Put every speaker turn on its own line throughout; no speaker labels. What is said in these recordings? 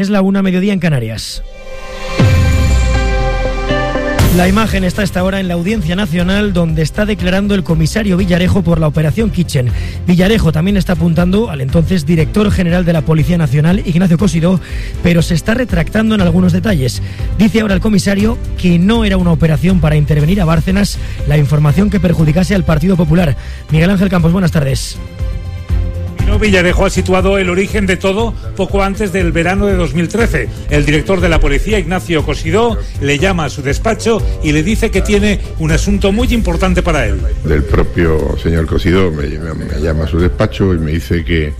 Es la 1:00, mediodía en Canarias. La imagen está a esta hora en la Audiencia Nacional, donde está declarando el comisario Villarejo por la Operación Kitchen. Villarejo también está apuntando al entonces director general de la Policía Nacional, Ignacio Cosidó, pero se está retractando en algunos detalles. Dice ahora el comisario que no era una operación para intervenir a Bárcenas la información que perjudicase al Partido Popular. Miguel Ángel Campos, buenas tardes.
Villarejo ha situado el origen de todo poco antes del verano de 2013. El director de la policía, Ignacio Cosidó, le llama a su despacho y le dice que tiene un asunto muy importante para él.
El propio señor Cosidó me llama a su despacho y me dice que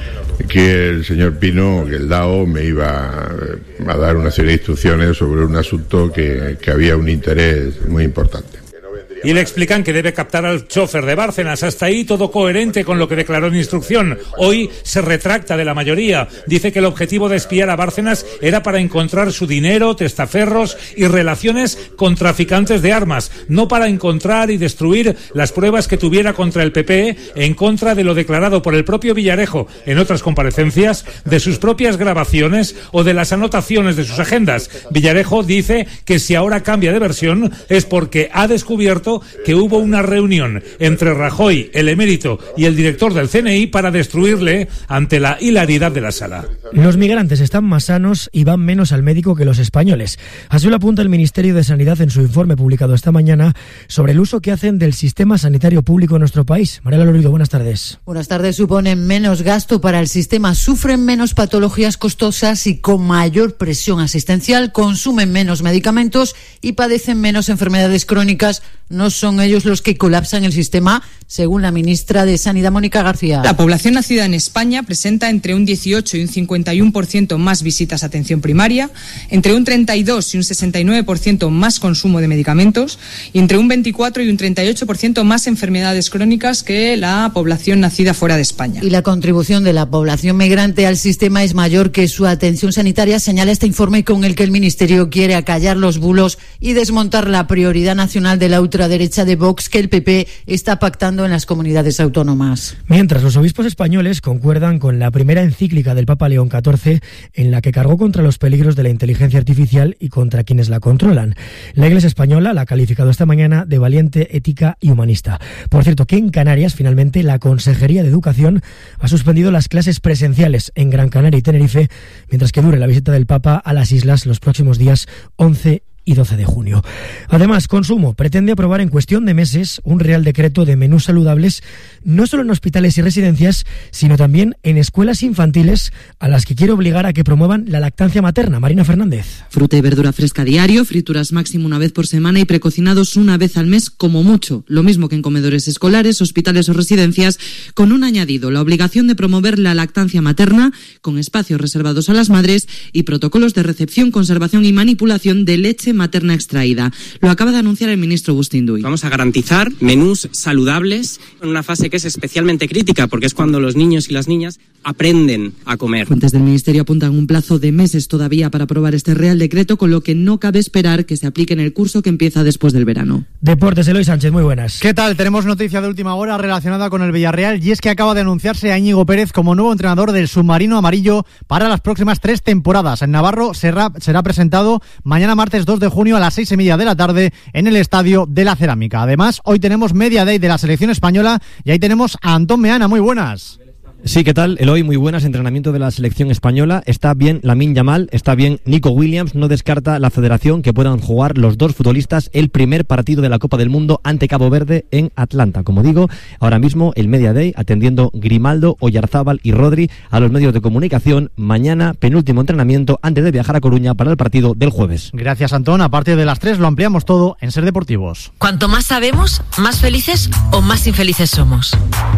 el señor Pino, que el DAO, me iba a dar una serie de instrucciones sobre un asunto que había un interés muy importante.
Y le explican que debe captar al chofer de Bárcenas. Hasta ahí todo coherente con lo que declaró en instrucción. Hoy se retracta de la mayoría. Dice que el objetivo de espiar a Bárcenas era para encontrar su dinero, testaferros y relaciones con traficantes de armas, no para encontrar y destruir las pruebas que tuviera contra el PP, en contra de lo declarado por el propio Villarejo en otras comparecencias, de sus propias grabaciones o de las anotaciones de sus agendas. Villarejo dice que si ahora cambia de versión es porque ha descubierto que hubo una reunión entre Rajoy, el emérito y el director del CNI para destruirle ante la hilaridad de la sala.
Los migrantes están más sanos y van menos al médico que los españoles. Así lo apunta el Ministerio de Sanidad en su informe publicado esta mañana sobre el uso que hacen del sistema sanitario público en nuestro país. Mariela Lorido, buenas tardes.
Buenas tardes. Suponen menos gasto para el sistema, sufren menos patologías costosas y con mayor presión asistencial, consumen menos medicamentos y padecen menos enfermedades crónicas. No son ellos los que colapsan el sistema, según la ministra de Sanidad, Mónica García.
La población nacida en España presenta entre un 18 y un 51% más visitas a atención primaria, entre un 32 y un 69% más consumo de medicamentos y entre un 24 y un 38% más enfermedades crónicas que la población nacida fuera de España.
Y la contribución de la población migrante al sistema es mayor que su atención sanitaria, señala este informe con el que el Ministerio quiere acallar los bulos y desmontar la prioridad nacional de la ultraderecha de Vox que el PP está pactando en las comunidades autónomas.
Mientras los obispos españoles concuerdan con la primera encíclica del Papa León XIV en la que cargó contra los peligros de la inteligencia artificial y contra quienes la controlan. La Iglesia española la ha calificado esta mañana de valiente, ética y humanista. Por cierto, que en Canarias finalmente la Consejería de Educación ha suspendido las clases presenciales en Gran Canaria y Tenerife mientras que dure la visita del Papa a las islas los próximos días 11 y 12 de junio. Además, Consumo pretende aprobar en cuestión de meses un real decreto de menús saludables, no solo en hospitales y residencias, sino también en escuelas infantiles, a las que quiere obligar a que promuevan la lactancia materna. Marina Fernández.
Fruta y verdura fresca diario, frituras máximo una vez por semana y precocinados una vez al mes como mucho. Lo mismo que en comedores escolares, hospitales o residencias, con un añadido, la obligación de promover la lactancia materna, con espacios reservados a las madres y protocolos de recepción, conservación y manipulación de leche materna extraída. Lo acaba de anunciar el ministro Agustín Duy.
Vamos a garantizar menús saludables en una fase que es especialmente crítica porque es cuando los niños y las niñas aprenden a comer.
Fuentes del Ministerio apuntan un plazo de meses todavía para aprobar este Real Decreto, con lo que no cabe esperar que se aplique en el curso que empieza después del verano.
Deportes, Eloy Sánchez, muy buenas.
¿Qué tal? Tenemos noticia de última hora relacionada con el Villarreal y es que acaba de anunciarse a Íñigo Pérez como nuevo entrenador del submarino amarillo para las próximas 3 temporadas. En Navarro será presentado mañana martes 2 de junio a las 6:30 de la tarde en el Estadio de la Cerámica. Además, hoy tenemos Media Day de la selección española y ahí tenemos a Antón Meana. Muy buenas.
Sí, ¿qué tal? Eloy, muy buenas. Entrenamiento de la selección española. Está bien Lamine Yamal, está bien Nico Williams. No descarta la federación que puedan jugar los dos futbolistas el primer partido de la Copa del Mundo ante Cabo Verde en Atlanta. Como digo, ahora mismo el Media Day atendiendo Grimaldo, Oyarzábal y Rodri a los medios de comunicación. Mañana, penúltimo entrenamiento antes de viajar a Coruña para el partido del jueves.
Gracias, Antón. A partir de las 3 lo ampliamos todo en Ser Deportivos.
Cuanto más sabemos, más felices o más infelices somos.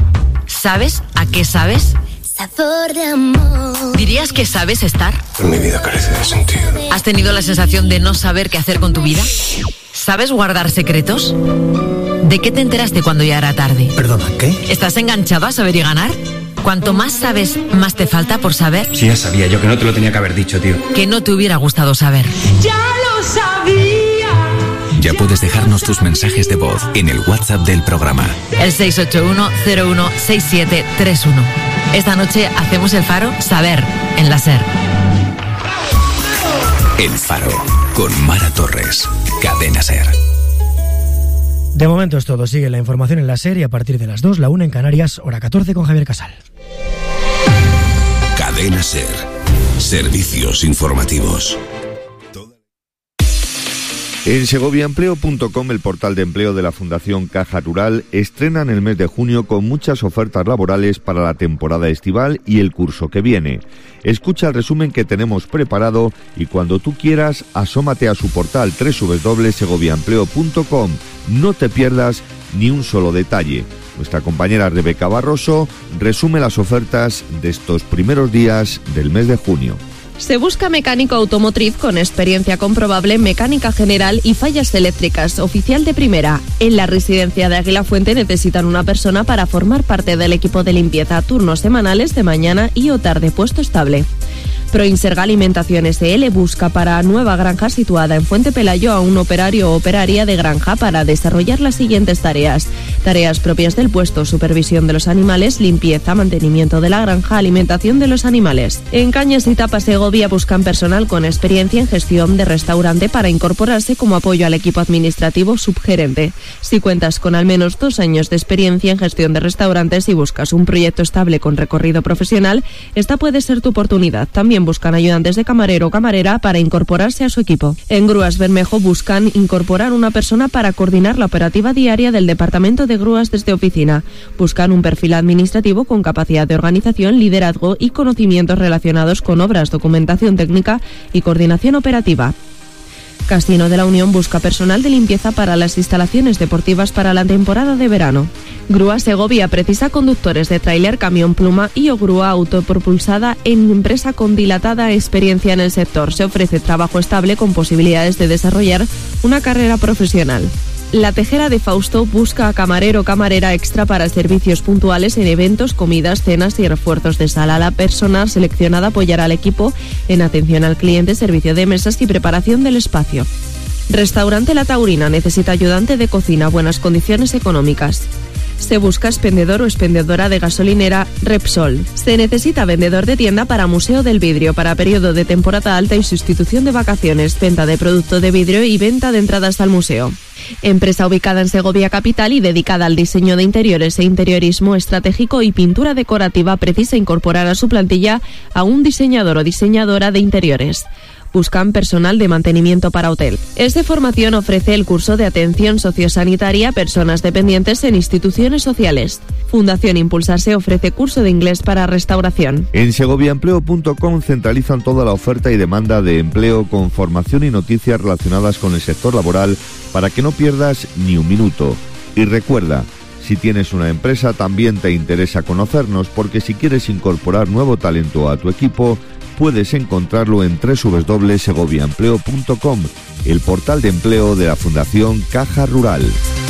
¿Sabes a qué sabes?
Sabor de amor.
¿Dirías que sabes estar?
Mi vida carece de sentido.
¿Has tenido la sensación de no saber qué hacer con tu vida? ¿Sabes guardar secretos? ¿De qué te enteraste cuando ya era tarde?
¿Perdona, qué?
¿Estás enganchado a saber y ganar? Cuanto más sabes, más te falta por saber.
Sí, ya sabía yo que no te lo tenía que haber dicho, tío.
Que no te hubiera gustado saber.
Ya lo sabía.
Ya puedes dejarnos tus mensajes de voz en el WhatsApp del programa.
El 681-016731. Esta noche hacemos el faro Saber en la SER.
El Faro, con Mara Torres. Cadena SER.
De momento es todo. Sigue la información en la SER y a partir de las 2, la 1 en Canarias, hora 14 con Javier Casal.
Cadena SER. Servicios informativos.
En segoviaempleo.com, el portal de empleo de la Fundación Caja Rural, estrenan el mes de junio con muchas ofertas laborales para la temporada estival y el curso que viene. Escucha el resumen que tenemos preparado y cuando tú quieras, asómate a su portal www.segoviaempleo.com. No te pierdas ni un solo detalle. Nuestra compañera Rebeca Barroso resume las ofertas de estos primeros días del mes de junio.
Se busca mecánico automotriz con experiencia comprobable en mecánica general y fallas eléctricas, oficial de primera. En la residencia de Águila Fuente necesitan una persona para formar parte del equipo de limpieza, turnos semanales de mañana y o tarde, puesto estable. Proinserga Alimentación SL busca para nueva granja situada en Fuente Pelayo a un operario o operaria de granja para desarrollar las siguientes tareas. Tareas propias del puesto: supervisión de los animales, limpieza, mantenimiento de la granja, alimentación de los animales. En Cañas y Tapas Segovia buscan personal con experiencia en gestión de restaurante para incorporarse como apoyo al equipo administrativo subgerente. Si cuentas con al menos 2 años de experiencia en gestión de restaurantes y buscas un proyecto estable con recorrido profesional, esta puede ser tu oportunidad. También buscan ayudantes de camarero o camarera para incorporarse a su equipo. En Grúas Bermejo buscan incorporar una persona para coordinar la operativa diaria del departamento de grúas desde oficina. Buscan un perfil administrativo con capacidad de organización, liderazgo y conocimientos relacionados con obras, documentación técnica y coordinación operativa. Casino de la Unión busca personal de limpieza para las instalaciones deportivas para la temporada de verano. Grúa Segovia precisa conductores de tráiler, camión pluma y o grúa autopropulsada en empresa con dilatada experiencia en el sector. Se ofrece trabajo estable con posibilidades de desarrollar una carrera profesional. La Tejera de Fausto busca a camarero o camarera extra para servicios puntuales en eventos, comidas, cenas y refuerzos de sala. La persona seleccionada apoyará al equipo en atención al cliente, servicio de mesas y preparación del espacio. Restaurante La Taurina necesita ayudante de cocina, buenas condiciones económicas. Se busca expendedor o expendedora de gasolinera Repsol. Se necesita vendedor de tienda para Museo del Vidrio, para periodo de temporada alta y sustitución de vacaciones, venta de producto de vidrio y venta de entradas al museo. Empresa ubicada en Segovia capital y dedicada al diseño de interiores e interiorismo estratégico y pintura decorativa, precisa incorporar a su plantilla a un diseñador o diseñadora de interiores. Buscan personal de mantenimiento para hotel. Este formación ofrece el curso de atención sociosanitaria a personas dependientes en instituciones sociales. Fundación Impulsarse ofrece curso de inglés para restauración.
En segoviaempleo.com centralizan toda la oferta y demanda de empleo con formación y noticias relacionadas con el sector laboral para que no pierdas ni un minuto. Y recuerda, si tienes una empresa también te interesa conocernos, porque si quieres incorporar nuevo talento a tu equipo, puedes encontrarlo en www.segoviaempleo.com, el portal de empleo de la Fundación Caja Rural.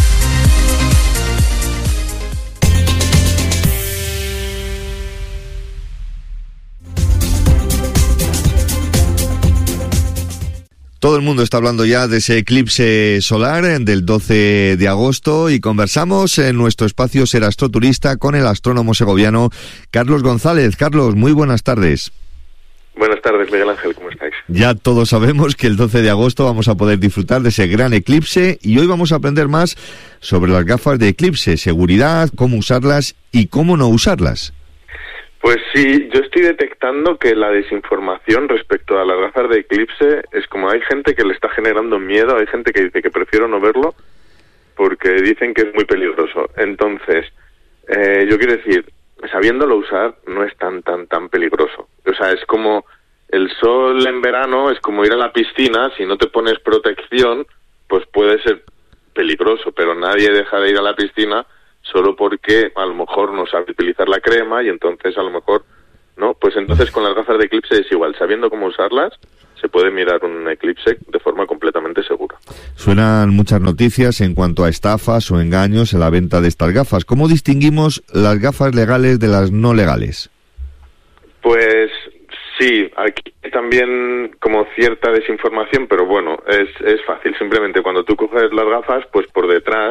Todo el mundo está hablando ya de ese eclipse solar del 12 de agosto y conversamos en nuestro espacio Ser Astroturista con el astrónomo segoviano Carlos González. Carlos, muy buenas tardes.
Buenas tardes, Miguel Ángel, ¿cómo estáis?
Ya todos sabemos que el 12 de agosto vamos a poder disfrutar de ese gran eclipse y hoy vamos a aprender más sobre las gafas de eclipse, seguridad, cómo usarlas y cómo no usarlas.
Pues sí, yo estoy detectando que la desinformación respecto a las gafas de eclipse es como hay gente que le está generando miedo, hay gente que dice que prefiero no verlo porque dicen que es muy peligroso. Entonces, yo quiero decir, sabiéndolo usar no es tan peligroso. O sea, es como el sol en verano, es como ir a la piscina, si no te pones protección, pues puede ser peligroso, pero nadie deja de ir a la piscina solo porque a lo mejor no sabe utilizar la crema y entonces a lo mejor no. Pues entonces con las gafas de eclipse es igual, sabiendo cómo usarlas, se puede mirar un eclipse de forma completamente segura.
Suenan muchas noticias en cuanto a estafas o engaños en la venta de estas gafas. ¿Cómo distinguimos las gafas legales de las no legales?
Pues sí, aquí también como cierta desinformación, pero bueno, es fácil. Simplemente cuando tú coges las gafas, pues por detrás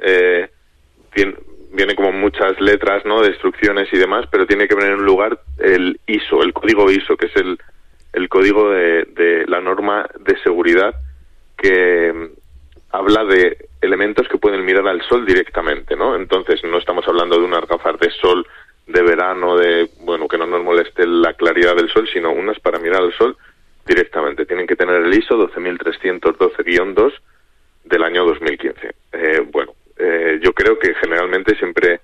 viene como muchas letras, ¿no?, de instrucciones y demás, pero tiene que venir en un lugar el ISO, el código ISO, que es el el código de la norma de seguridad que habla de elementos que pueden mirar al sol directamente, ¿no? Entonces no estamos hablando de unas gafas de sol de verano, que no nos moleste la claridad del sol, sino unas para mirar al sol directamente. Tienen que tener el ISO 12312-2 del año 2015. Yo creo que generalmente siempre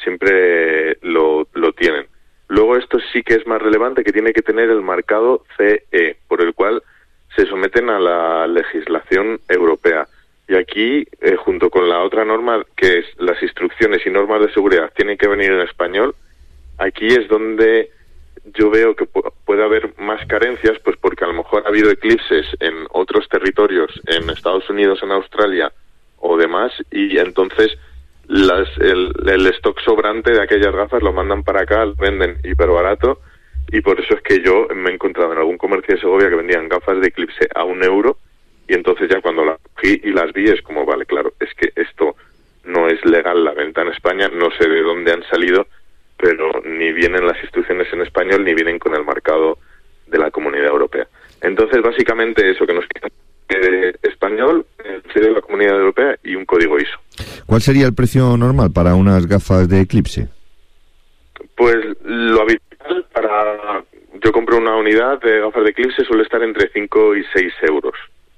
lo tienen. Luego esto sí que es más relevante, que tiene que tener el marcado CE, por el cual se someten a la legislación europea. Y aquí, junto con la otra norma, que es las instrucciones y normas de seguridad, tienen que venir en español. Aquí es donde yo veo que puede haber más carencias, pues porque a lo mejor ha habido eclipses en otros territorios, en Estados Unidos, en Australia o demás, y entonces el stock sobrante de aquellas gafas lo mandan para acá, lo venden hiperbarato, y por eso es que yo me he encontrado en algún comercio de Segovia que vendían gafas de eclipse a €1, y entonces ya cuando las cogí y las vi es como, vale, claro, es que esto no es legal la venta en España, no sé de dónde han salido, pero ni vienen las instrucciones en español ni vienen con el marcado de la Comunidad Europea. Entonces, básicamente eso, que nos queda español, el sello de la Comunidad Europea y un código ISO.
¿Cuál sería el precio normal para unas gafas de eclipse?
Pues lo habitual yo compro una unidad de gafas de eclipse, suele estar entre 5 y 6 euros.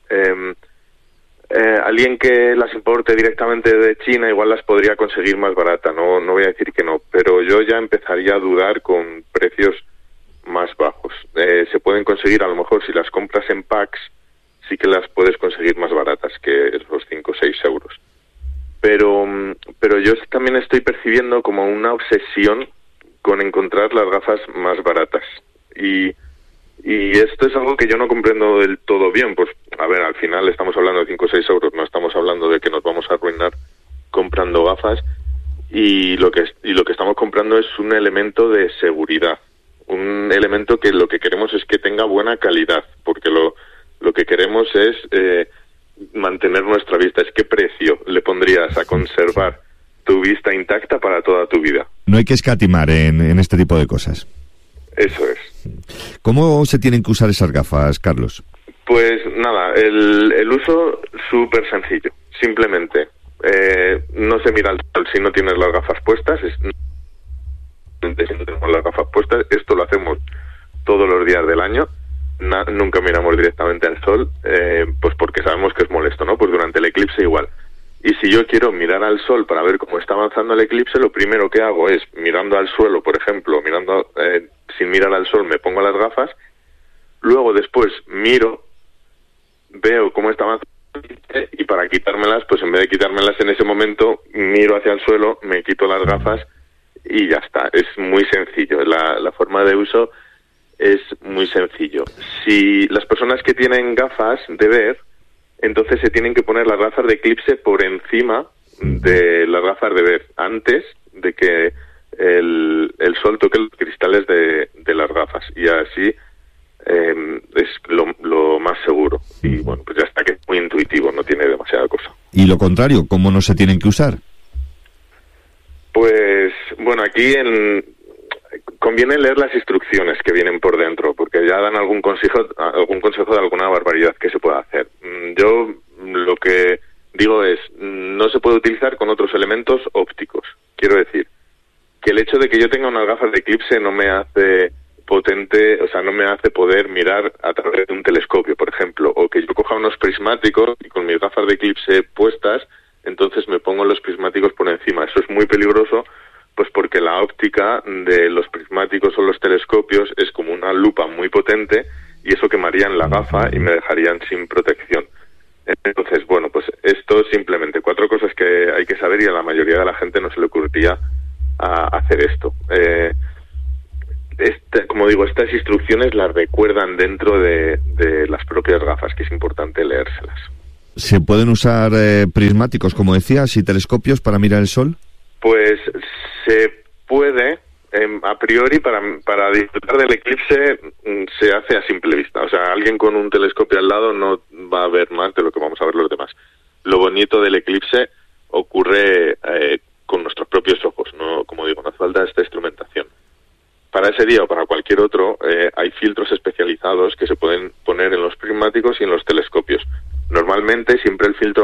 Alguien que las importe directamente de China igual las podría conseguir más barata, no voy a decir que no, pero yo ya empezaría a dudar con precios más bajos. Se pueden conseguir, a lo mejor si las compras en packs, sí que las puedes conseguir más baratas que los 5 o 6 euros. Pero yo también estoy percibiendo como una obsesión con encontrar las gafas más baratas. Y esto es algo que yo no comprendo del todo bien. Pues, a ver, al final estamos hablando de 5 o 6 euros, no estamos hablando de que nos vamos a arruinar comprando gafas, y lo que estamos comprando es un elemento de seguridad, un elemento que lo que queremos es que tenga buena calidad, porque lo que queremos es mantener nuestra vista. ¿Es qué precio le pondrías a conservar tu vista intacta para toda tu vida?
No hay que escatimar en este tipo de cosas.
Eso es.
¿Cómo se tienen que usar esas gafas, Carlos?
Pues nada, el uso súper sencillo. Simplemente, no se mira al sol si no tienes las gafas puestas. Si no tenemos las gafas puestas, esto lo hacemos todos los días del año. Nunca miramos directamente al sol, pues porque sabemos que es molesto, ¿no? Pues durante el eclipse igual. Y si yo quiero mirar al sol para ver cómo está avanzando el eclipse, lo primero que hago es, mirando al suelo, por ejemplo, sin mirar al sol, me pongo las gafas, luego después miro, veo cómo está avanzando el eclipse, y para quitármelas, pues en vez de quitármelas en ese momento, miro hacia el suelo, me quito las gafas y ya está. Es muy sencillo. La forma de uso es muy sencillo. Si las personas que tienen gafas de ver, entonces se tienen que poner las gafas de eclipse por encima de las gafas de ver, antes de que el sol toque los cristales de las gafas, y así es lo más seguro. Y bueno, pues ya está, que es muy intuitivo, no tiene demasiada cosa.
Y lo contrario, ¿cómo no se tienen que usar?
Pues bueno, aquí conviene leer las instrucciones que vienen por dentro, porque ya dan algún consejo de alguna barbaridad que se pueda hacer. Yo lo que digo es, no se puede utilizar con otros elementos ópticos. Quiero decir, que el hecho de que yo tenga unas gafas de eclipse no me hace potente, o sea, no me hace poder mirar a través de un telescopio, por ejemplo, o que yo coja unos prismáticos y con mis gafas de eclipse puestas, entonces me pongo los prismáticos por encima. Eso es muy peligroso, pues porque la óptica de los prismáticos o los telescopios es como una lupa muy potente, y eso quemaría en la gafa y me dejarían sin protección. Entonces, bueno, pues esto simplemente 4 cosas que hay que saber, y a la mayoría de la gente no se le ocurriría a hacer esto. Como digo, estas instrucciones las recuerdan dentro de las propias gafas, que es importante leérselas.
¿Se pueden usar prismáticos, como decías, y telescopios para mirar el sol?
Pues se puede, a priori, para disfrutar del eclipse se hace a simple vista. O sea, alguien con un telescopio al lado no va a ver más de lo que vamos a ver los demás. Lo bonito del eclipse ocurre con nuestros propios ojos, no, como digo, no hace falta esta instrumentación. Para ese día o para cualquier otro, hay filtros especializados que se pueden poner en los prismáticos y en los telescopios. Normalmente siempre el filtro,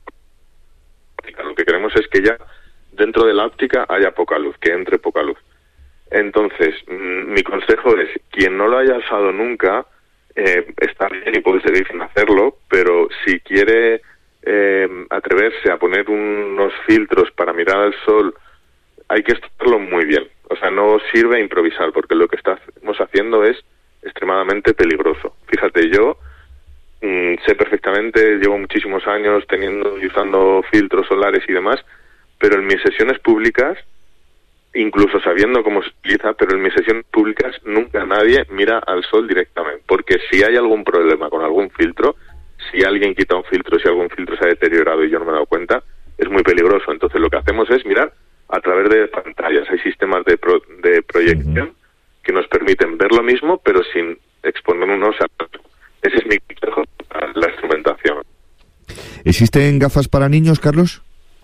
lo que queremos es que ya dentro de la óptica haya poca luz, que entre poca luz. Entonces, mi consejo es, quien no lo haya usado nunca, está bien y puede seguir sin hacerlo, pero si quiere atreverse a poner unos filtros para mirar al sol, hay que estudiarlo muy bien. O sea, no sirve improvisar, porque lo que estamos haciendo es extremadamente peligroso. Fíjate, yo sé perfectamente, llevo muchísimos años y usando filtros solares y demás, pero en mis sesiones públicas, incluso sabiendo cómo se utiliza, pero en mis sesiones públicas nunca nadie mira al sol directamente, porque si hay algún problema con algún filtro, si alguien quita un filtro, si algún filtro se ha deteriorado y yo no me he dado cuenta, es muy peligroso. Entonces lo que hacemos es mirar a través de pantallas. Hay sistemas de proyección que nos permiten ver lo mismo, pero sin exponernos a... Ese es mi consejo para la instrumentación.
¿Existen gafas para niños, Carlos?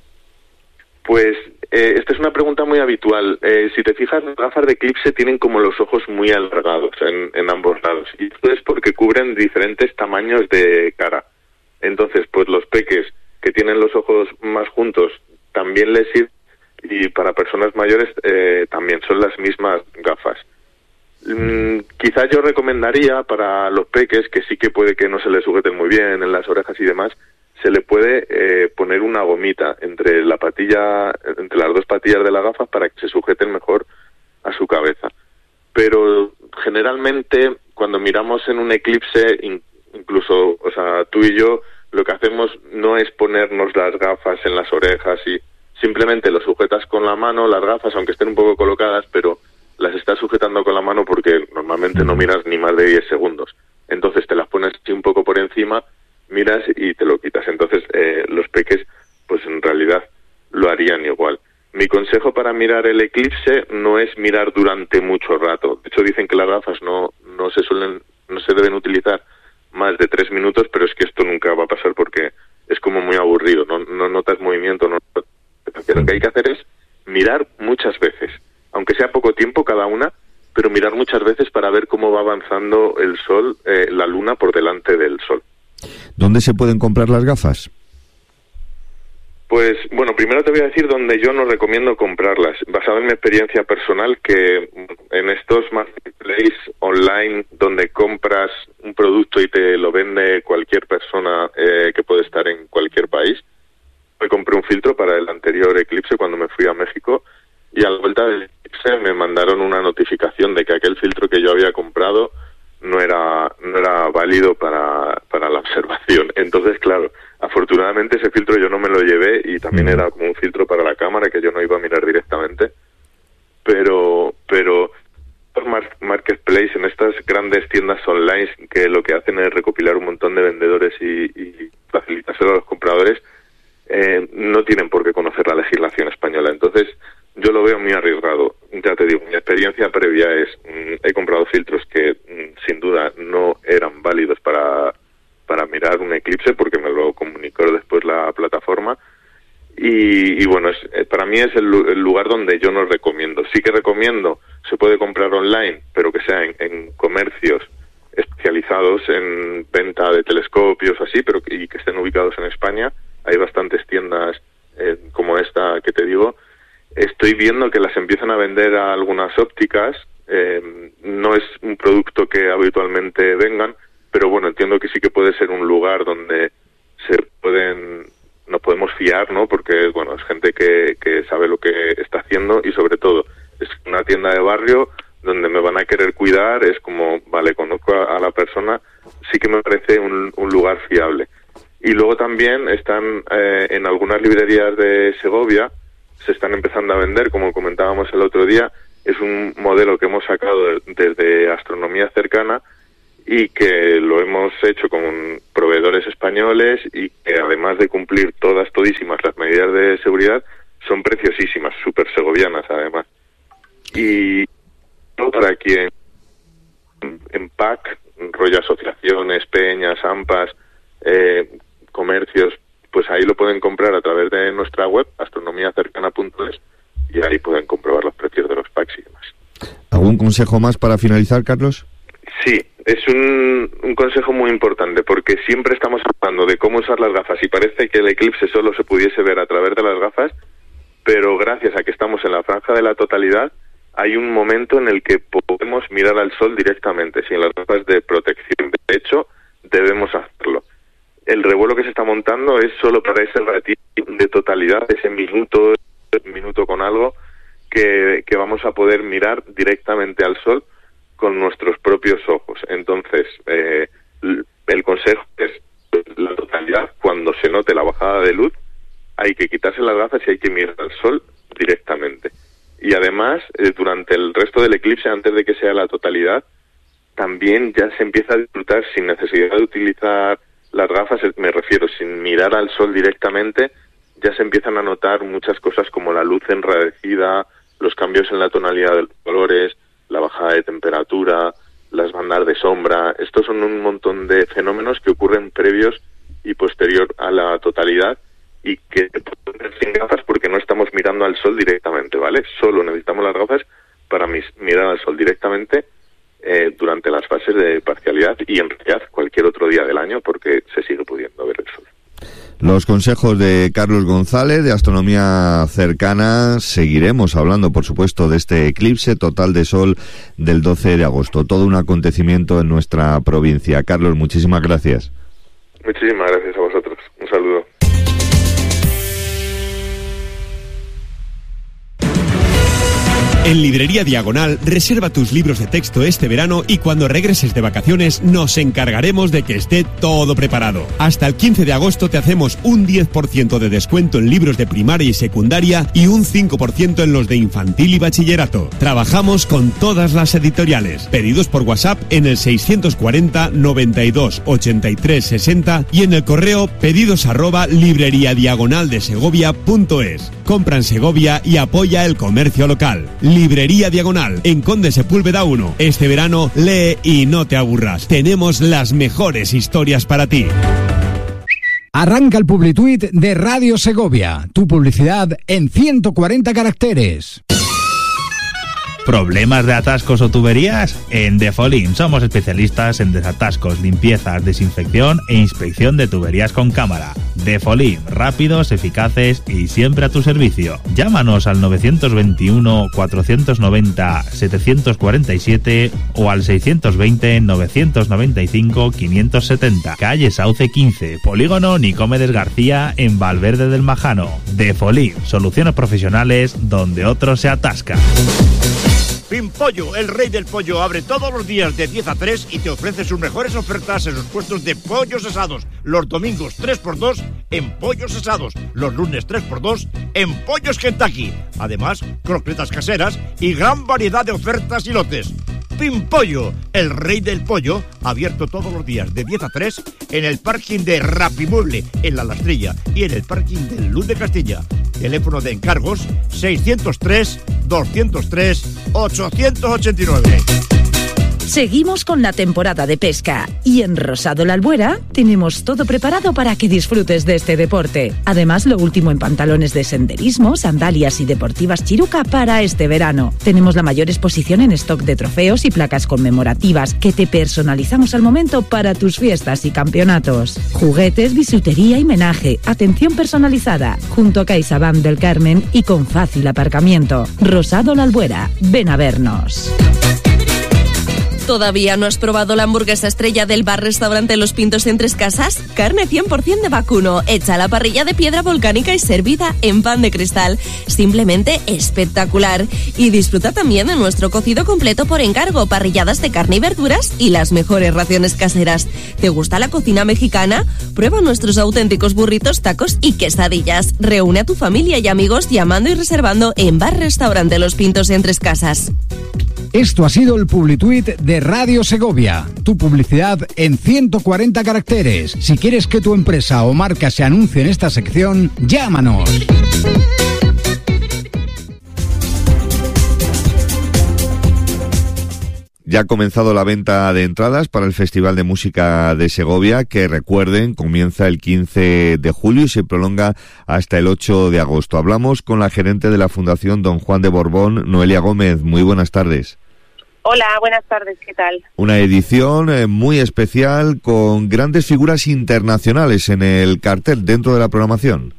Pues esta es una pregunta muy habitual. Si te fijas, las gafas de eclipse tienen como los ojos muy alargados en ambos lados. Y esto es porque cubren diferentes tamaños de cara. Entonces, pues los peques que tienen los ojos más juntos también les sirven, y para personas mayores también son las mismas gafas. Quizás yo recomendaría para los peques, que sí que puede que no se les sujeten muy bien en las orejas y demás, se le puede poner una gomita entre las dos patillas de la gafa para que se sujeten mejor a su cabeza. Pero generalmente cuando miramos en un eclipse, incluso, o sea, tú y yo, lo que hacemos no es ponernos las gafas en las orejas y simplemente lo sujetas con la mano, las gafas, aunque estén un poco colocadas, pero las estás sujetando con la mano porque normalmente no miras ni más de 10 segundos. Entonces te las pones así un poco por encima, miras y te lo quitas. Entonces los peques, pues en realidad lo harían igual. Mi consejo para mirar el eclipse no es mirar durante mucho rato. De hecho dicen que las gafas no se deben utilizar más de 3 minutos, pero es que esto nunca va a pasar porque es como muy aburrido, no notas movimiento. Lo que hay que hacer es mirar muchas veces, aunque sea poco tiempo cada una, pero mirar muchas veces para ver cómo va avanzando el sol, la luna por delante del sol.
¿Dónde se pueden comprar las gafas?
Pues, bueno, primero te voy a decir dónde yo no recomiendo comprarlas, basado en mi experiencia personal, que en estos marketplaces online donde compras un producto y te lo vende cualquier persona que puede estar en cualquier país. Me compré un filtro para el anterior eclipse cuando me fui a México y a la vuelta del eclipse me mandaron una notificación de que aquel filtro que yo había comprado no era válido para la observación. Entonces, claro, afortunadamente ese filtro yo no me lo llevé y también era como un filtro para la cámara que yo no iba a mirar directamente. Pero marketplace, en estas grandes tiendas online que lo que hacen es recopilar un montón de vendedores y facilitárselo a los compradores, no tienen por qué conocer la legislación española. Entonces yo lo veo muy arriesgado. Ya te digo, mi experiencia previa es he comprado filtros que sin duda no eran válidos para mirar un eclipse porque me lo comunicó después la plataforma y bueno, para mí es el lugar donde yo no recomiendo. Sí que recomiendo, se puede comprar online, pero que sea en comercios especializados en venta de telescopios así, pero y que estén ubicados en España. Hay bastantes tiendas como esta que te digo. Estoy viendo que las empiezan a vender a algunas ópticas. No es un producto que habitualmente vengan, pero bueno, entiendo que sí que puede ser un lugar donde nos podemos fiar, ¿no? Porque, bueno, es gente que sabe lo que está haciendo y sobre todo es una tienda de barrio donde me van a querer cuidar. Es como, vale, conozco a la persona, sí que me parece un lugar fiable. Y luego también están en algunas librerías de Segovia, se están empezando a vender, como comentábamos el otro día. Es un modelo que hemos sacado desde Astronomía Cercana y que lo hemos hecho con proveedores españoles y que además de cumplir todísimas las medidas de seguridad, son preciosísimas, súper segovianas además. Y para quien en PAC, rollo asociaciones, peñas, AMPAs, comercios, pues ahí lo pueden comprar a través de nuestra web, astronomiacercana.es, y ahí pueden comprobar los precios de los packs y demás.
¿Algún consejo más para finalizar, Carlos?
Sí, es un consejo muy importante, porque siempre estamos hablando de cómo usar las gafas y parece que el eclipse solo se pudiese ver a través de las gafas, pero gracias a que estamos en la franja de la totalidad, hay un momento en el que podemos mirar al sol directamente, sin las gafas de protección. De hecho, debemos hacerlo. El revuelo que se está montando es solo para ese ratito de totalidad, ese minuto con algo, que vamos a poder mirar directamente al sol con nuestros propios ojos. Entonces, el consejo es la totalidad. Cuando se note la bajada de luz, hay que quitarse las gafas y hay que mirar al sol directamente. Y además, durante el resto del eclipse, antes de que sea la totalidad, también ya se empieza a disfrutar sin necesidad de utilizar las gafas, me refiero, sin mirar al sol directamente, ya se empiezan a notar muchas cosas como la luz enrarecida, los cambios en la tonalidad de los colores, la bajada de temperatura, las bandas de sombra. Estos son un montón de fenómenos que ocurren previos y posterior a la totalidad y que pueden ver sin gafas porque no estamos mirando al sol directamente, ¿vale? Solo necesitamos las gafas para mirar al sol directamente durante las fases de parcialidad y en realidad cualquier otro día del año, porque se sigue pudiendo ver el sol.
Los consejos de Carlos González de Astronomía Cercana. Seguiremos hablando, por supuesto, de este eclipse total de sol del 12 de agosto. Todo un acontecimiento en nuestra provincia. Carlos, muchísimas gracias.
Muchísimas gracias a vosotros. Un saludo.
En Librería Diagonal, reserva tus libros de texto este verano y cuando regreses de vacaciones nos encargaremos de que esté todo preparado. Hasta el 15 de agosto te hacemos un 10% de descuento en libros de primaria y secundaria y un 5% en los de infantil y bachillerato. Trabajamos con todas las editoriales. Pedidos por WhatsApp en el 640 92 83 60 y en el correo pedidos@libreriadiagonaldesegovia.es. Compra en Segovia y apoya el comercio local. Librería Diagonal, en Conde Sepúlveda 1. Este verano, lee y no te aburras. Tenemos las mejores historias para ti.
Arranca el Publituit de Radio Segovia. Tu publicidad en 140 caracteres.
¿Problemas de atascos o tuberías? En Defolim somos especialistas en desatascos, limpiezas, desinfección e inspección de tuberías con cámara. Defolim, rápidos, eficaces y siempre a tu servicio. Llámanos al 921 490 747 o al 620 995 570. Calle Sauce 15, Polígono Nicomedes García en Valverde del Majano. Defolim, soluciones profesionales donde otros se atascan.
Pimpollo, el rey del pollo, abre todos los días de 10 a 3 y te ofrece sus mejores ofertas en sus puestos de pollos asados. Los domingos 3x2 en pollos asados. Los lunes 3x2 en pollos Kentucky. Además, croquetas caseras y gran variedad de ofertas y lotes. Pimpollo, el rey del pollo, abierto todos los días de 10 a 3 en el parking de Rapimueble, en La Lastrilla y en el parking del Luz de Castilla. Teléfono de encargos 603 203 889.
Seguimos con la temporada de pesca y en Rosado La Albuera tenemos todo preparado para que disfrutes de este deporte. Además, lo último en pantalones de senderismo, sandalias y deportivas Chiruca para este verano. Tenemos la mayor exposición en stock de trofeos y placas conmemorativas que te personalizamos al momento para tus fiestas y campeonatos. Juguetes, bisutería y menaje, atención personalizada, junto a CaixaBank del Carmen y con fácil aparcamiento. Rosado La Albuera, ven a vernos.
¿Todavía no has probado la hamburguesa estrella del bar-restaurante Los Pintos en Tres Casas? Carne 100% de vacuno, hecha a la parrilla de piedra volcánica y servida en pan de cristal. Simplemente espectacular. Y disfruta también de nuestro cocido completo por encargo, parrilladas de carne y verduras y las mejores raciones caseras. ¿Te gusta la cocina mexicana? Prueba nuestros auténticos burritos, tacos y quesadillas. Reúne a tu familia y amigos llamando y reservando en bar-restaurante Los Pintos en Tres Casas.
Esto ha sido el Publituit de Radio Segovia. Tu publicidad en 140 caracteres. Si quieres que tu empresa o marca se anuncie en esta sección, llámanos.
Ya ha comenzado la venta de entradas para el Festival de Música de Segovia, que recuerden, comienza el 15 de julio y se prolonga hasta el 8 de agosto. Hablamos con la gerente de la Fundación Don Juan de Borbón, Noelia Gómez. Muy buenas tardes.
Hola, buenas tardes, ¿qué tal?
Una edición muy especial con grandes figuras internacionales en el cartel dentro de la programación.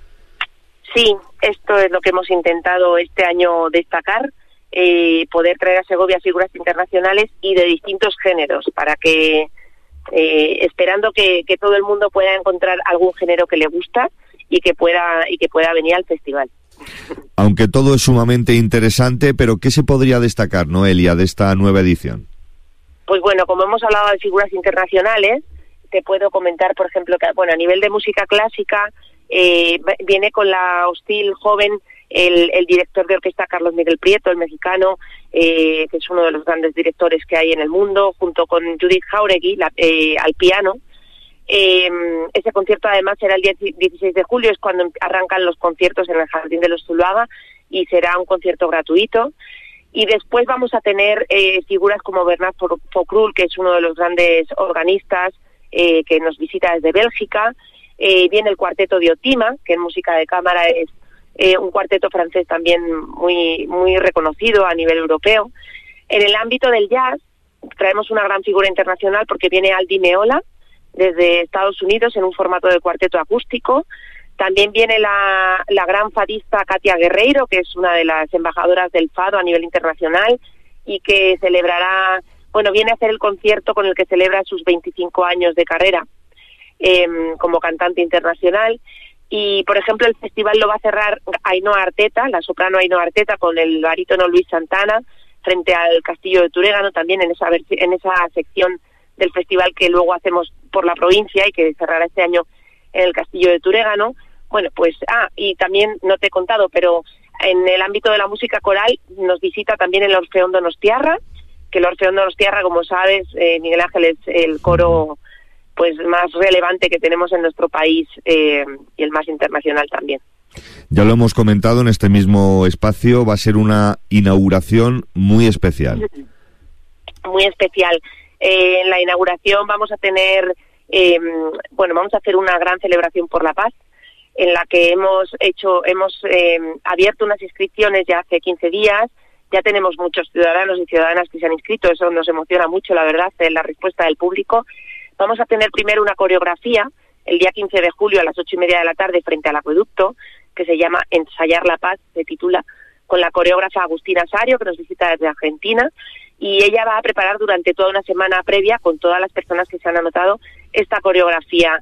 Sí, esto es lo que hemos intentado este año destacar, poder traer a Segovia figuras internacionales y de distintos géneros, para que, esperando que todo el mundo pueda encontrar algún género que le gusta y que pueda venir al festival.
Aunque todo es sumamente interesante, pero ¿qué se podría destacar, Noelia, de esta nueva edición?
Pues bueno, como hemos hablado de figuras internacionales, te puedo comentar, por ejemplo, que a nivel de música clásica, viene con la hostil joven el director de orquesta Carlos Miguel Prieto, el mexicano, que es uno de los grandes directores que hay en el mundo, junto con Judith Jauregui al piano. Ese concierto además será el día 16 de julio, es cuando arrancan los conciertos en el Jardín de los Zuluaga, y será un concierto gratuito. Y después vamos a tener figuras como Bernard Faucrul, que es uno de los grandes organistas que nos visita desde Bélgica. Viene el cuarteto de Otima, que en música de cámara es un cuarteto francés también muy, muy reconocido a nivel europeo. En el ámbito del jazz traemos una gran figura internacional porque viene Aldi Meola desde Estados Unidos en un formato de cuarteto acústico. También viene la gran fadista Katia Guerreiro, que es una de las embajadoras del fado a nivel internacional y que celebrará, viene a hacer el concierto con el que celebra sus 25 años de carrera como cantante internacional. Y, por ejemplo, el festival lo va a cerrar Ainhoa Arteta, la soprano Ainhoa Arteta, con el barítono Luis Santana, frente al Castillo de Turégano, también en esa sección del festival que luego hacemos por la provincia y que cerrará este año en el Castillo de Turégano. Y también no te he contado, pero en el ámbito de la música coral nos visita también el Orfeón Donostiarra, que el Orfeón Donostiarra, como sabes, Miguel Ángel, es el coro más relevante que tenemos en nuestro país y el más internacional también.
Ya lo hemos comentado en este mismo espacio, va a ser una inauguración muy especial.
Muy especial. En la inauguración vamos a tener, vamos a hacer una gran celebración por la paz, en la que hemos abierto unas inscripciones ya hace 15 días. Ya tenemos muchos ciudadanos y ciudadanas que se han inscrito, eso nos emociona mucho, la verdad, la respuesta del público. Vamos a tener primero una coreografía el día 15 de julio a las 8:30 de la tarde frente al acueducto, que se llama Ensayar la Paz, se titula, con la coreógrafa Agustina Sario, que nos visita desde Argentina, y ella va a preparar durante toda una semana previa, con todas las personas que se han anotado, esta coreografía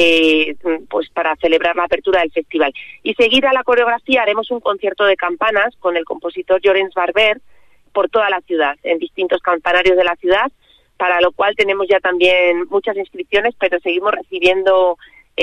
para celebrar la apertura del festival. Y seguida a la coreografía haremos un concierto de campanas con el compositor Llorenç Barber por toda la ciudad, en distintos campanarios de la ciudad, para lo cual tenemos ya también muchas inscripciones, pero seguimos recibiendo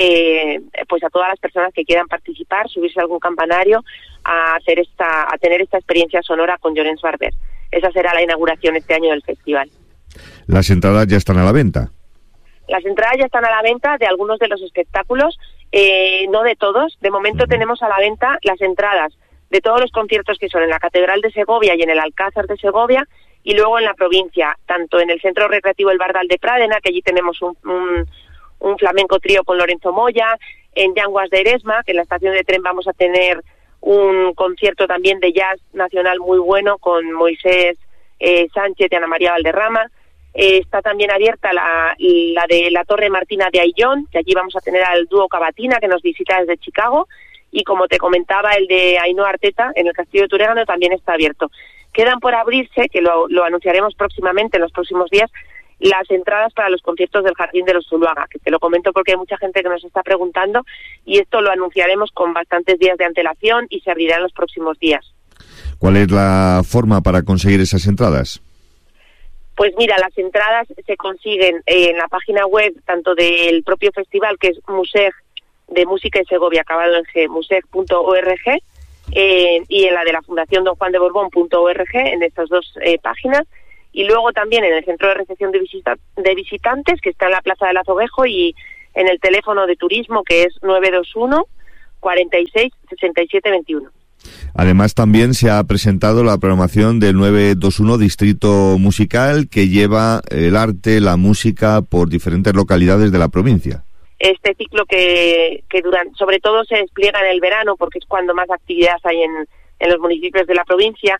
a todas las personas que quieran participar, subirse a algún campanario, a tener esta experiencia sonora con Llorenç Barber. Esa será la inauguración este año del festival.
Las entradas ya están a la venta.
Las entradas ya están a la venta de algunos de los espectáculos, no de todos. De momento tenemos a la venta las entradas de todos los conciertos que son en la Catedral de Segovia y en el Alcázar de Segovia, y luego en la provincia, tanto en el Centro Recreativo El Bardal de Pradena, que allí tenemos un flamenco trío con Lorenzo Moya, en Llanguas de Eresma, que en la estación de tren vamos a tener un concierto también de jazz nacional muy bueno con Moisés Sánchez y Ana María Valderrama. Está también abierta la de la Torre Martina de Ayllón, que allí vamos a tener al dúo Cavatina, que nos visita desde Chicago, y como te comentaba, el de Ainhoa Arteta en el Castillo de Turégano también está abierto. Quedan por abrirse, que lo anunciaremos próximamente en los próximos días, las entradas para los conciertos del Jardín de los Zuluaga, que te lo comento porque hay mucha gente que nos está preguntando, y esto lo anunciaremos con bastantes días de antelación y se abrirá en los próximos días.
¿Cuál es la forma para conseguir esas entradas?
Pues mira, las entradas se consiguen en la página web tanto del propio festival, que es Museg de Música y Segovia, acabado en G, museg.org, y en la de la Fundación Don Juan de Borbón.org, en estas dos páginas, y luego también en el Centro de Recepción de Visitantes, que está en la Plaza del Azoguejo, y en el teléfono de turismo, que es 921 46 67 21.
Además, también se ha presentado la programación del 921 Distrito Musical, que lleva el arte, la música por diferentes localidades de la provincia.
Este ciclo que sobre todo se despliega en el verano, porque es cuando más actividad hay en los municipios de la provincia,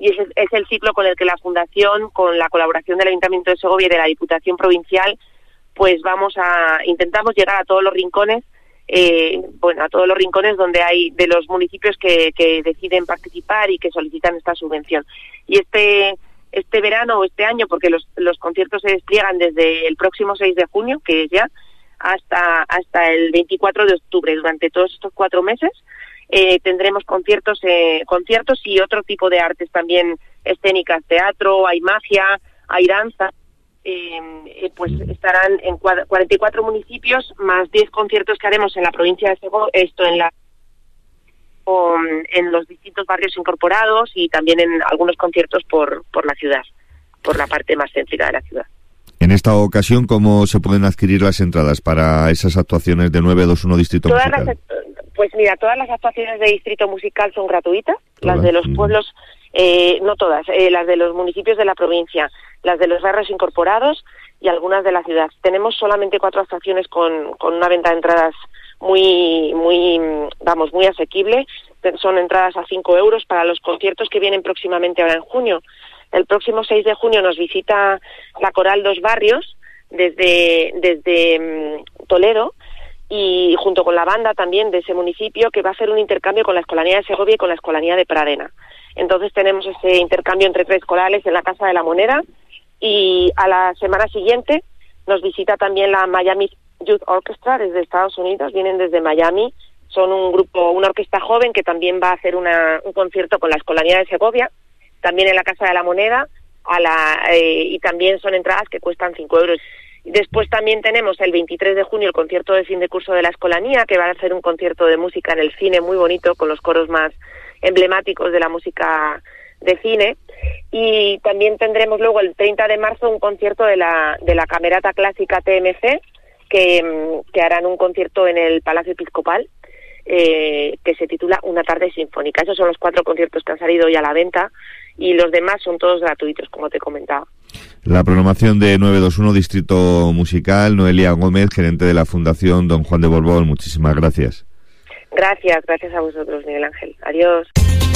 y ese es el ciclo con el que la Fundación, con la colaboración del Ayuntamiento de Segovia y de la Diputación Provincial, pues intentamos llegar a todos los rincones, a todos los rincones donde hay de los municipios que deciden participar y que solicitan esta subvención. Y este verano o este año, porque los conciertos se despliegan desde el próximo 6 de junio, que es ya, hasta el 24 de octubre, durante todos estos 4 meses, tendremos conciertos y otro tipo de artes también escénicas, teatro, hay magia, hay danza. Pues estarán en 44 municipios, más 10 conciertos que haremos en la provincia de Segovia, en los distintos barrios incorporados, y también en algunos conciertos por la ciudad, por la parte más céntrica de la ciudad.
En esta ocasión, ¿cómo se pueden adquirir las entradas para esas actuaciones de 921 Distrito Musical?
Pues mira, todas las actuaciones de Distrito Musical son gratuitas, las de los pueblos, no todas, las de los municipios de la provincia, las de los barrios incorporados y algunas de la ciudad. Tenemos solamente 4 actuaciones con una venta de entradas muy asequible. Son entradas a 5 euros para los conciertos que vienen próximamente ahora en junio. El próximo 6 de junio nos visita la Coral Dos Barrios desde Toledo, y junto con la banda también de ese municipio, que va a hacer un intercambio con la Escolanía de Segovia y con la Escolanía de Pradena. Entonces tenemos ese intercambio entre 3 corales en la Casa de la Moneda, y a la semana siguiente nos visita también la Miami Youth Orchestra desde Estados Unidos. Vienen desde Miami, son una orquesta joven que también va a hacer un concierto con la Escolanía de Segovia, también en la Casa de la Moneda, y también son entradas que cuestan 5 euros. Después también tenemos el 23 de junio el concierto de fin de curso de la Escolanía, que va a hacer un concierto de música en el cine muy bonito, con los coros más emblemáticos de la música de cine. Y también tendremos luego el 30 de marzo un concierto de la Camerata Clásica TMC, que harán un concierto en el Palacio Episcopal, que se titula Una tarde sinfónica. Esos son los 4 conciertos que han salido ya a la venta, y los demás son todos gratuitos, como te comentaba.
La programación de 921 Distrito Musical. Noelia Gómez, gerente de la Fundación Don Juan de Borbón, muchísimas gracias.
Gracias a vosotros, Miguel Ángel. Adiós.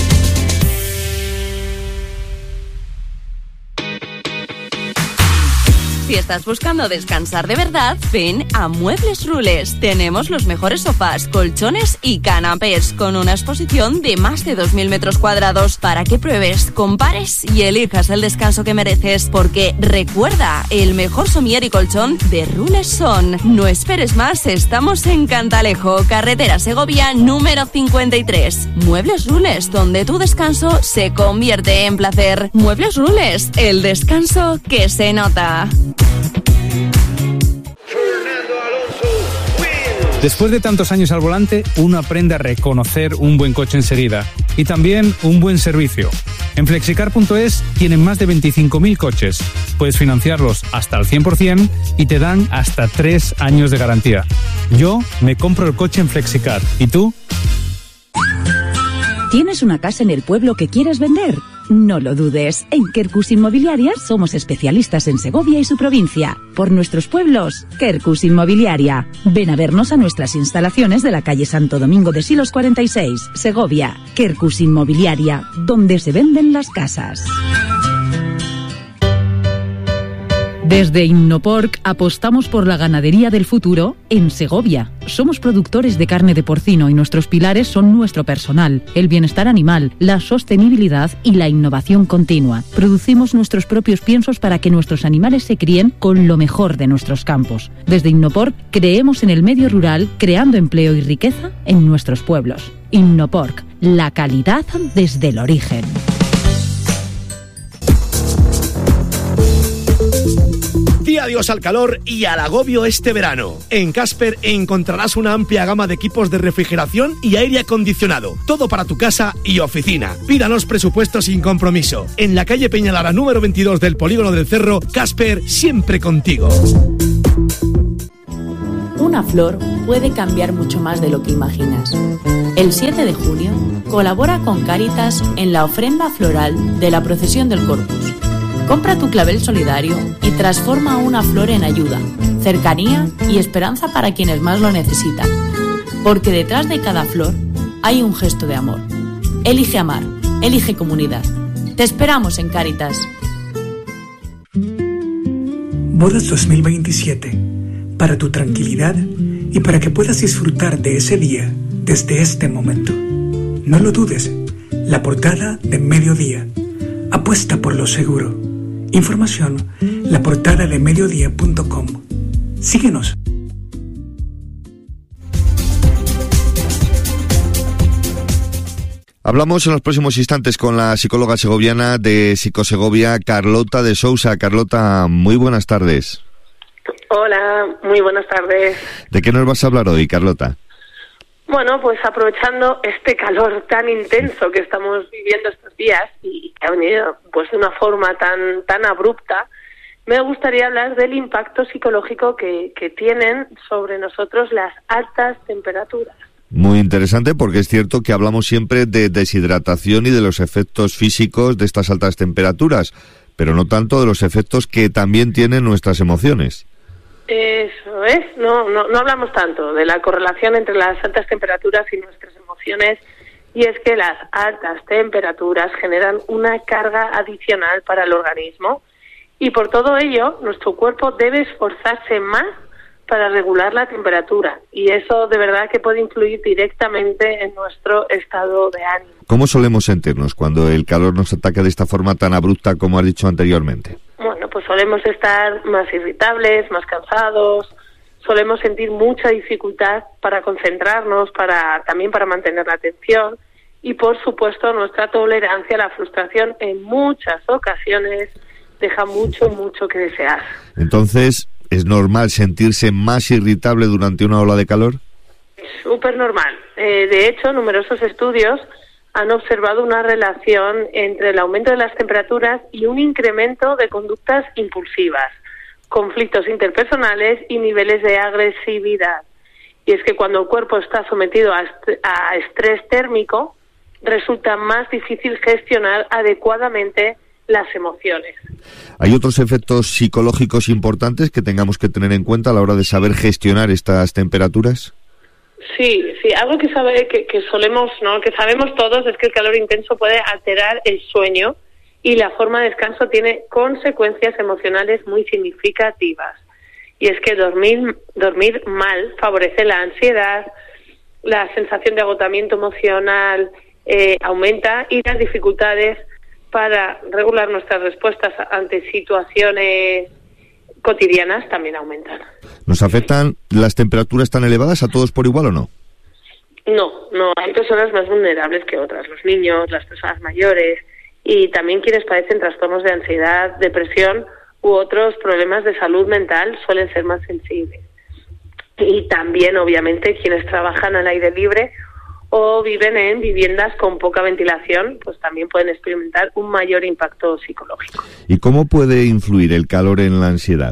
Si estás buscando descansar de verdad, ven a Muebles Rules. Tenemos los mejores sofás, colchones y canapés, con una exposición de más de 2.000 metros cuadrados para que pruebes, compares y elijas el descanso que mereces. Porque recuerda, el mejor somier y colchón de Rules son. No esperes más, estamos en Cantalejo, carretera Segovia número 53. Muebles Rules, donde tu descanso se convierte en placer. Muebles Rules, el descanso que se nota.
Después de tantos años al volante, uno aprende a reconocer un buen coche enseguida y también un buen servicio. En Flexicar.es tienen más de 25.000 coches. Puedes financiarlos hasta el 100% y te dan hasta 3 años de garantía. Yo me compro el coche en Flexicar. ¿Y tú?
¿Tienes una casa en el pueblo que quieres vender? No lo dudes. En Quercus Inmobiliaria somos especialistas en Segovia y su provincia. Por nuestros pueblos, Quercus Inmobiliaria. Ven a vernos a nuestras instalaciones de la calle Santo Domingo de Silos 46, Segovia. Quercus Inmobiliaria, donde se venden las casas. Desde Innoporc apostamos por la ganadería del futuro en Segovia. Somos productores de carne de porcino y nuestros pilares son nuestro personal, el bienestar animal, la sostenibilidad y la innovación continua. Producimos nuestros propios piensos para que nuestros animales se críen con lo mejor de nuestros campos. Desde Innoporc creemos en el medio rural, creando empleo y riqueza en nuestros pueblos. Innoporc, la calidad desde el origen.
Di adiós al calor y al agobio este verano. En Casper encontrarás una amplia gama de equipos de refrigeración y aire acondicionado. Todo para tu casa y oficina. Pídanos presupuestos sin compromiso. En la calle Peñalara número 22 del Polígono del Cerro, Casper, siempre contigo.
Una flor puede cambiar mucho más de lo que imaginas. El 7 de junio colabora con Cáritas en la ofrenda floral de la Procesión del Corpus. Compra tu clavel solidario y transforma una flor en ayuda, cercanía y esperanza para quienes más lo necesitan. Porque detrás de cada flor hay un gesto de amor. Elige amar, elige comunidad. Te esperamos en Cáritas.
Bodas 2027. Para tu tranquilidad y para que puedas disfrutar de ese día desde este momento. No lo dudes. La portada de Mediodía. Apuesta por lo seguro. Información, laportadadeMediodía.com. Síguenos.
Hablamos en los próximos instantes con la psicóloga segoviana de Psicosegovia, Carlota de Sousa. Carlota, muy buenas tardes.
Hola, muy buenas tardes.
¿De qué nos vas a hablar hoy, Carlota?
Bueno, pues aprovechando este calor tan intenso que estamos viviendo estos días y que ha venido pues de una forma tan abrupta, me gustaría hablar del impacto psicológico que tienen sobre nosotros las altas temperaturas.
Muy interesante, porque es cierto que hablamos siempre de deshidratación y de los efectos físicos de estas altas temperaturas, pero no tanto de los efectos que también tienen nuestras emociones.
Eso es, no hablamos tanto de la correlación entre las altas temperaturas y nuestras emociones, y es que las altas temperaturas generan una carga adicional para el organismo, y por todo ello nuestro cuerpo debe esforzarse más para regular la temperatura, y eso de verdad que puede influir directamente en nuestro estado de ánimo.
¿Cómo solemos sentirnos cuando el calor nos ataca de esta forma tan abrupta como has dicho anteriormente?
Bueno, pues solemos estar más irritables, más cansados, solemos sentir mucha dificultad para concentrarnos, también para mantener la atención, y por supuesto nuestra tolerancia a la frustración en muchas ocasiones deja mucho que desear.
Entonces, ¿es normal sentirse más irritable durante una ola de calor?
Súper normal. De hecho, numerosos estudios han observado una relación entre el aumento de las temperaturas y un incremento de conductas impulsivas, conflictos interpersonales y niveles de agresividad. Y es que cuando el cuerpo está sometido a estrés térmico, resulta más difícil gestionar adecuadamente las emociones.
¿Hay otros efectos psicológicos importantes que tengamos que tener en cuenta a la hora de saber gestionar estas temperaturas?
Sí, algo que solemos, ¿no?, que sabemos todos, es que el calor intenso puede alterar el sueño y la forma de descanso tiene consecuencias emocionales muy significativas. Y es que dormir mal favorece la ansiedad, la sensación de agotamiento emocional aumenta, y las dificultades para regular nuestras respuestas ante situaciones cotidianas también aumentan.
¿Nos afectan las temperaturas tan elevadas a todos por igual o no?
No, hay personas más vulnerables que otras, los niños, las personas mayores y también quienes padecen trastornos de ansiedad, depresión u otros problemas de salud mental suelen ser más sensibles. Y también, obviamente, quienes trabajan al aire libre o viven en viviendas con poca ventilación, pues también pueden experimentar un mayor impacto psicológico.
¿Y cómo puede influir el calor en la ansiedad?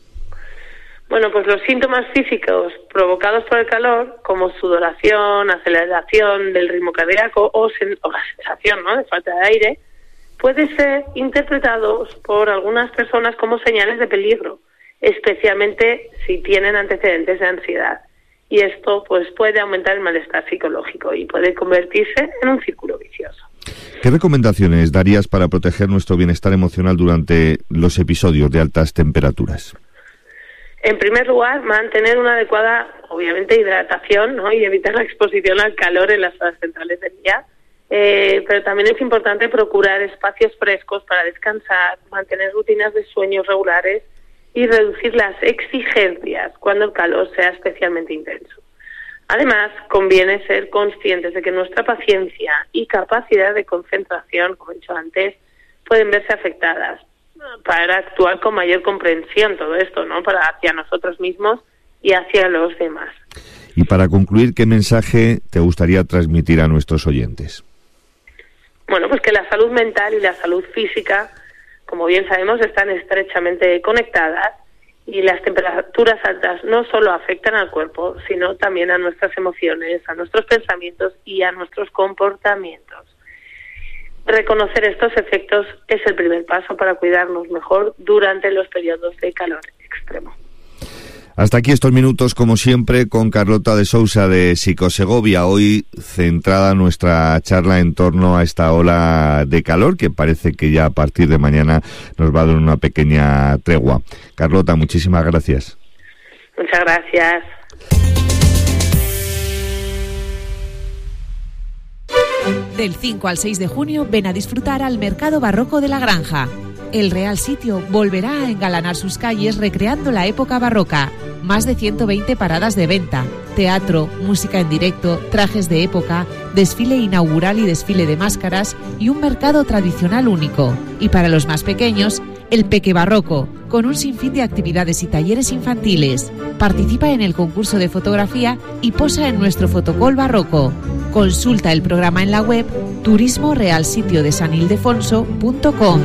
Bueno, pues los síntomas físicos provocados por el calor, como sudoración, aceleración del ritmo cardíaco o la sensación, ¿no?, de falta de aire, pueden ser interpretados por algunas personas como señales de peligro, especialmente si tienen antecedentes de ansiedad. Y esto pues puede aumentar el malestar psicológico y puede convertirse en un círculo vicioso.
¿Qué recomendaciones darías para proteger nuestro bienestar emocional durante los episodios de altas temperaturas?
En primer lugar, mantener una adecuada, obviamente, hidratación, ¿no?, y evitar la exposición al calor en las horas centrales del día. Pero también es importante procurar espacios frescos para descansar, mantener rutinas de sueño regulares y reducir las exigencias cuando el calor sea especialmente intenso. Además, conviene ser conscientes de que nuestra paciencia y capacidad de concentración, como he dicho antes, pueden verse afectadas, para actuar con mayor comprensión todo esto, ¿no?, para hacia nosotros mismos y hacia los demás.
Y para concluir, ¿qué mensaje te gustaría transmitir a nuestros oyentes?
Bueno, pues que la salud mental y la salud física, como bien sabemos, están estrechamente conectadas, y las temperaturas altas no solo afectan al cuerpo, sino también a nuestras emociones, a nuestros pensamientos y a nuestros comportamientos. Reconocer estos efectos es el primer paso para cuidarnos mejor durante los periodos de calor extremo.
Hasta aquí estos minutos, como siempre, con Carlota de Sousa de Psicosegovia. Hoy centrada nuestra charla en torno a esta ola de calor que parece que ya a partir de mañana nos va a dar una pequeña tregua. Carlota, muchísimas gracias.
Muchas gracias.
Del 5 al 6 de junio ven a disfrutar al Mercado Barroco de la Granja. El Real Sitio volverá a engalanar sus calles recreando la época barroca. Más de 120 paradas de venta, teatro, música en directo, trajes de época, desfile inaugural y desfile de máscaras y un mercado tradicional único. Y para los más pequeños, el Peque Barroco, con un sinfín de actividades y talleres infantiles. Participa en el concurso de fotografía y posa en nuestro fotocall barroco. Consulta el programa en la web turismorealsitiodesanildefonso.com.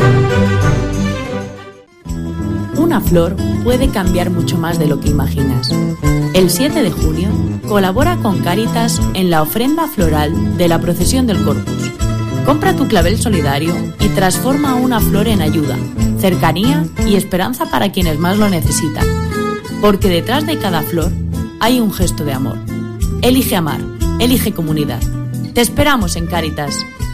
Una flor puede cambiar mucho más de lo que imaginas. El 7 de junio colabora con Cáritas en la ofrenda floral de la procesión del Corpus. Compra tu clavel solidario y transforma una flor en ayuda, cercanía y esperanza para quienes más lo necesitan. Porque detrás de cada flor hay un gesto de amor. Elige amar, elige comunidad. Te esperamos en Cáritas.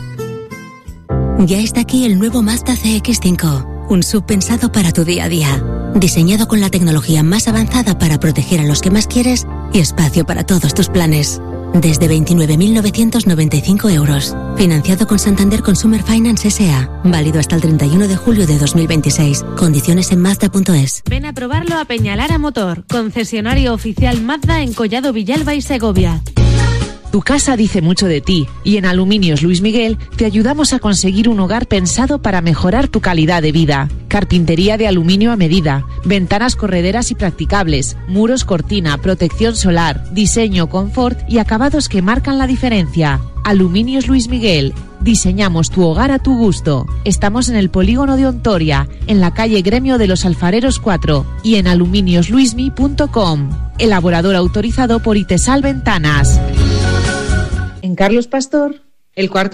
Ya está aquí el nuevo Mazda CX-5, un SUV pensado para tu día a día. Diseñado con la tecnología más avanzada para proteger a los que más quieres y espacio para todos tus planes. Desde 29.995 euros. Financiado con Santander Consumer Finance S.A. Válido hasta el 31 de julio de 2026. Condiciones en Mazda.es.
Ven a probarlo a Peñalara Motor, concesionario oficial Mazda en Collado Villalba y Segovia.
Tu casa dice mucho de ti y en Aluminios Luis Miguel te ayudamos a conseguir un hogar pensado para mejorar tu calidad de vida. Carpintería de aluminio a medida, ventanas correderas y practicables, muros cortina, protección solar, diseño, confort y acabados que marcan la diferencia. Aluminios Luis Miguel. Diseñamos tu hogar a tu gusto. Estamos en el polígono de Ontoria, en la calle Gremio de los Alfareros 4 y en aluminiosluismi.com. Elaborador autorizado por Itesal Ventanas.
En Carlos Pastor, el cuarto